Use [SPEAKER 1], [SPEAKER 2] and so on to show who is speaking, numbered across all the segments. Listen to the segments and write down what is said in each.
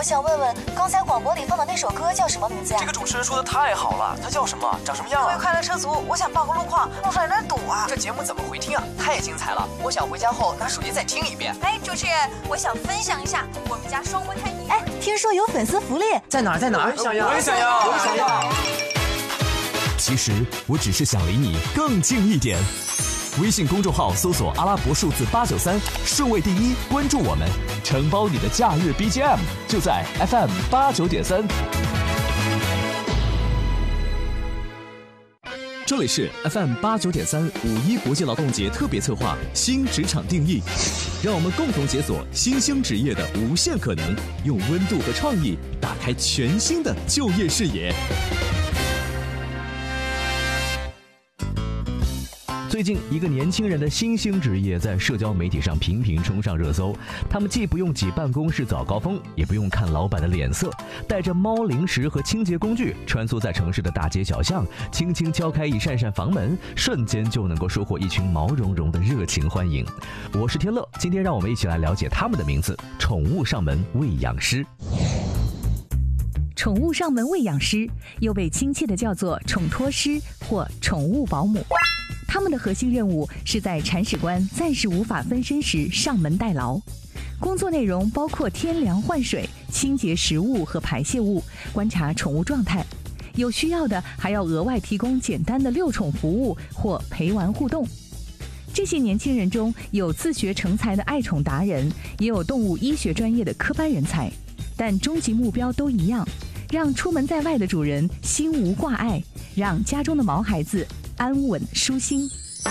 [SPEAKER 1] 想问问，刚才广播里放的那首歌叫什么名字呀？
[SPEAKER 2] 这个主持人说的太好了，它叫什么？长什么样啊？
[SPEAKER 3] 各位快乐车族，我想报个路况，路上有点堵啊。
[SPEAKER 2] 这节目怎么回听啊？太精彩了！我想回家后拿手机再听一遍。
[SPEAKER 4] 哎，主持人，我想分享一下我们家双胞胎女儿。
[SPEAKER 1] 哎，听说有粉丝福利，
[SPEAKER 5] 在哪儿？
[SPEAKER 2] 我也想要。
[SPEAKER 6] 其实我只是想离你更近一点。微信公众号搜索阿拉伯数字893，顺位第一，关注我们，承包你的假日 BGM， 就在 FM 89.3。这里是 FM 89.35·1国际劳动节特别策划新职场定义，让我们共同解锁新兴职业的无限可能，用温度和创意打开全新的就业视野。最近，一个年轻人的新兴职业在社交媒体上频频冲上热搜。他们既不用挤办公室早高峰，也不用看老板的脸色，带着猫零食和清洁工具，穿梭在城市的大街小巷，轻轻敲开一扇扇房门，瞬间就能够收获一群毛茸茸的热情欢迎。我是天乐，今天让我们一起来了解他们的名字——宠物上门喂养师。
[SPEAKER 7] 宠物上门喂养师又被亲切地叫做宠托师或宠物保姆。他们的核心任务是在铲屎官暂时无法分身时上门代劳，工作内容包括添粮换水、清洁食物和排泄物、观察宠物状态，有需要的还要额外提供简单的遛宠服务或陪玩互动。这些年轻人中有自学成才的爱宠达人，也有动物医学专业的科班人才，但终极目标都一样，让出门在外的主人心无挂碍，让家中的毛孩子安稳舒心。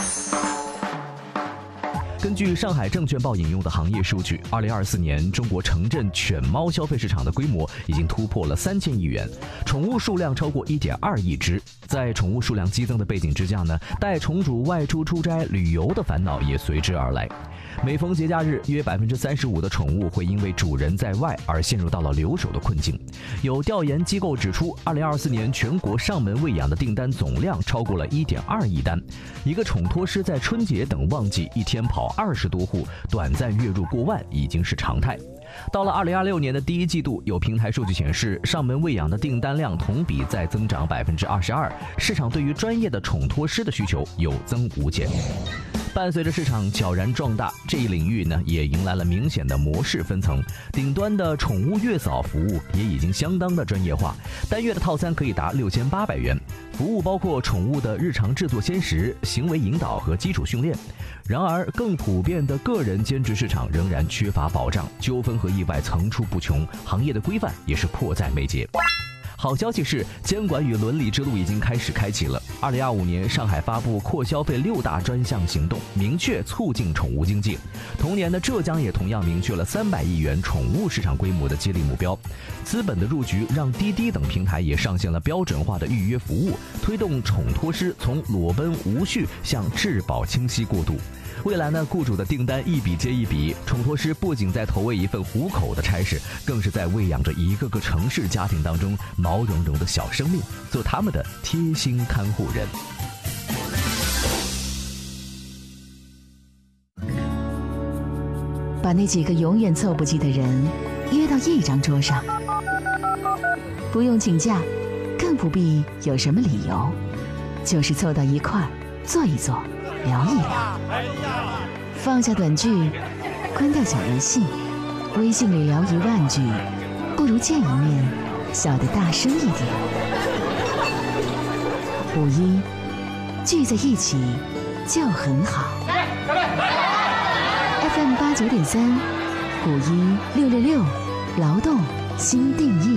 [SPEAKER 6] 根据上海证券报引用的行业数据，2024年中国城镇犬猫消费市场的规模已经突破了3000亿元，宠物数量超过1.2亿只。在宠物数量激增的背景之下呢，带宠主外出出差旅游的烦恼也随之而来。每逢节假日，约35%的宠物会因为主人在外而陷入到了留守的困境。有调研机构指出，2024年全国上门喂养的订单总量超过了1.2亿单。一个宠托师在春节等旺季一天跑20多户，短暂月入过万已经是常态。到了2026年的第一季度，有平台数据显示，上门喂养的订单量同比再增长22%，市场对于专业的宠托师的需求有增无减。伴随着市场悄然壮大，这一领域呢也迎来了明显的模式分层。顶端的宠物月嫂服务也已经相当的专业化，单月的套餐可以达6800元，服务包括宠物的日常制作鲜食、行为引导和基础训练。然而，更普遍的个人兼职市场仍然缺乏保障，纠纷和意外层出不穷，行业的规范也是迫在眉睫。好消息是，监管与伦理之路已经开启了。2025年，上海发布扩消费6大专项行动，明确促进宠物经济。同年的浙江也同样明确了300亿元宠物市场规模的激励目标。资本的入局让滴滴等平台也上线了标准化的预约服务，推动宠托师从裸奔无序向质保清晰过渡。未来呢，雇主的订单一笔接一笔，宠托师不仅在投喂一份糊口的差事，更是在喂养着一个个城市家庭当中毛茸茸的小生命，做他们的贴心看护人。
[SPEAKER 8] 把那几个永远凑不齐的人约到一张桌上，不用请假，更不必有什么理由，就是凑到一块儿坐一坐，聊一聊，放下短句，关掉小游戏，微信里聊1万句，不如见一面笑得大声一点。5·1聚在一起就很好。FM 89.3，5·1 666，劳动新定义。